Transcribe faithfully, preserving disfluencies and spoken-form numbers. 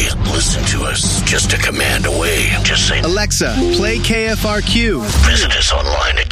Hey, listen to us just a command away. Just say, Alexa, play K F R Q. Visit us online at